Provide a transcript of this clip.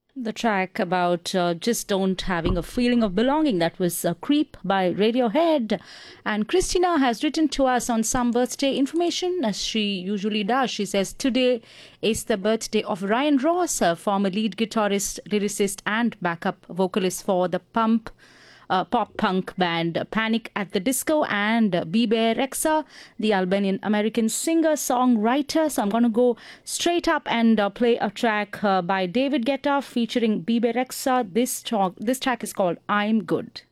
The track about just don't having a feeling of belonging. That was Creep by Radiohead. And Christina has written to us on some birthday information, as she usually does. She says, today is the birthday of Ryan Ross, a former lead guitarist, lyricist, and backup vocalist for the pop punk band Panic at the Disco, and Bibe Rexha, the Albanian American singer songwriter. So I'm going to go straight up and play a track by David Guetta featuring Bibe Rexha. This track is called I'm Good.